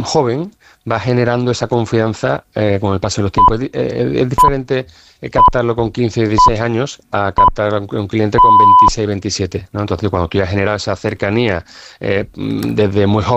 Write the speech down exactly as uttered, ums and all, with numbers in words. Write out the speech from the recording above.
joven va generando esa confianza eh, con el paso de los tiempos. Es, es, es diferente eh, captarlo con quince o dieciséis años a captar a un, un cliente con veintiséis, veintisiete, ¿no? Entonces, cuando tú ya generas esa cercanía eh, desde muy joven,